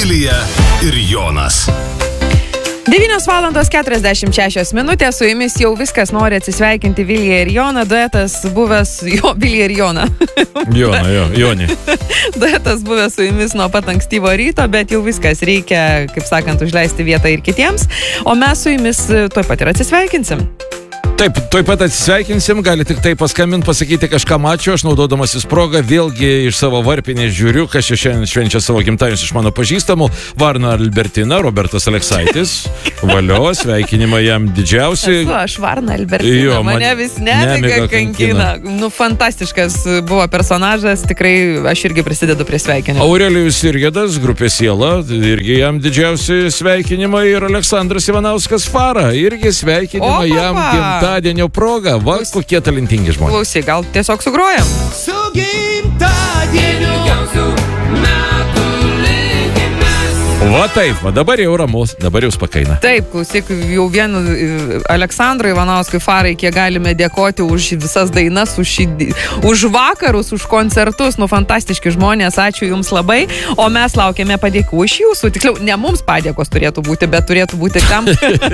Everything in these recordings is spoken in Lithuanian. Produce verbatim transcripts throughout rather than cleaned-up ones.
Vilija ir Jonas. devynios valandos keturiasdešimt šešios minutės, su jumis jau viskas, nori atsisveikinti Vilija ir Jona, duetas buvęs, jo, Vilija ir Jona. Jona, jo, Joni. Duetas buvęs su jumis nuo pat ankstyvo ryto, bet jau viskas, reikia, kaip sakant, užleisti vietą ir kitiems, o mes su jumis tuoj pat ir atsisveikinsim. Taip, tuoj pat atsisveikinsim, gali tik tai paskambinti, pasakyti kažką mačiau, aš naudodamasis progą, vėlgi iš savo varpinės žiūriu, kas šiandien švenčia savo gimtadienius iš mano pažįstamų, Varna Albertina, Robertas Aleksaitis, valio, sveikinimai jam didžiausi. Esu aš Varna Albertina, jo, man, mane vis nemiga kankina. Nu, fantastiškas buvo personažas, tikrai aš irgi prisidedu prie sveikinimų. Aurelijus Irgedas, grupė Siela, irgi jam didžiausi sveikinimai ir Aleksandras Ivanauskas Fara, irgi sveikinimai o, jam gimtadienio. Tadienio proga, va, kokie talentingi žmonės. Klausy, gal tiesiog sugrojam? Su gimtadieniu metų linkimas. Va taip, va dabar jau ramus, dabar jau spakaina. Taip, klausyk, jau vien Aleksandrui Ivanauskui Farai, kiek galime dėkoti už visas dainas, už, šį, už vakarus, už koncertus, nu fantastiški žmonės, ačiū jums labai, o mes laukiame padėkų iš jūsų, tiksliau, ne mums padėkos turėtų būti, bet turėtų būti tam.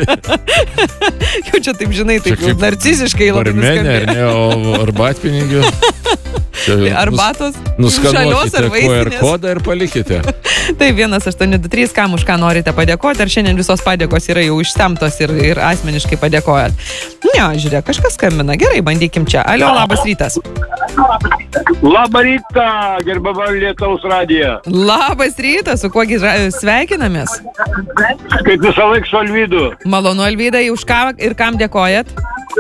Jau čia taip, žinai, taip jau narciziškai labai nuskambėjo. Ar ne, o arbatpinigių. Arbatos, nuskanuokite Q R kodą ir palikite. Taip, vienas aštuoni du trys, kam už ką norite padėkoti, ar šiandien visos padėkos yra jau išsemtos ir, ir asmeniškai padėkojat. Ne, žiūrėk, kažkas skambina. Gerai, bandykim čia. Alio, labas rytas. Labą rytą, gerbama Lietuvos radija. Labas rytas, su kuogi sveikinamės? Kaip visą laiką su Alvydu. Malonu, Alvydai, už ką ir kam dėkojat?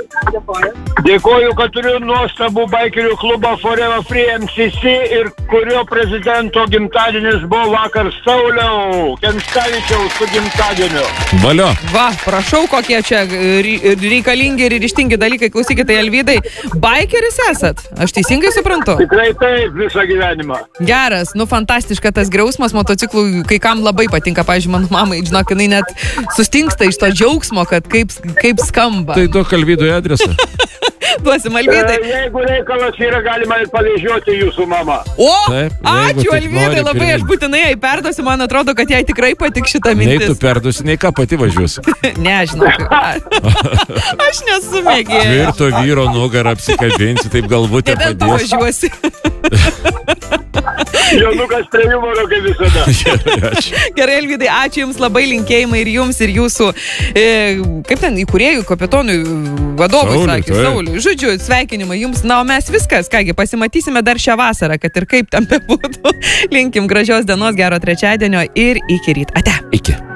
Dėkoju, kad turiu nuostabų baikerių klubą Forever Free M C C ir kurio prezidento gimtadienis buvo vakar. Sauliau Kenskavičiaus su gimtadieniu. Valio. Va, prašau, kokie čia reikalingi ir ryžtingi dalykai. Klausykite, tai Alvydai, baikeris esat? Aš teisingai suprantu? Tikrai taip, visą gyvenimą. Geras, nu fantastiška tas griausmas motociklų, kai kam labai patinka, pavyzdžiui, mano mamai, žinok, jinai net sustingsta iš to džiaugsmo, kad kaip, kaip skamba. Tai duok Alvydui adresą. Duosim Alvydai. E, jeigu reikalas yra, galima ir pavežioti jūsų mamą. O, taip, ačiū Alvydai, labai pirmin. Aš būtinai jai perduosiu, man atrodo, kad jai tikrai patiks šitą mintis. Nei tu perduosi, nei ką pati važiuosi. Ne, žinok. Aš nesu mėgėja. Tvirto vyro nugarą apsikabinsi, taip galbūt ir padės. Nebent važiuosi. Jonukas prie humoro, kaip visada. Gerai, Alvydai, ačiū jums labai, linkėjimai ir jums, ir jūsų, e, kaip ten, įkūrėjų, kapitonui, vadovui, sakė, Sauliui. Žodžiu, sveikinimai jums, na, o mes viskas, kągi, pasimatysime dar šią vasarą, kad ir kaip tam bebūtų. Linkim gražios dienos, gero trečiadienio ir iki ryt. Ate. Iki.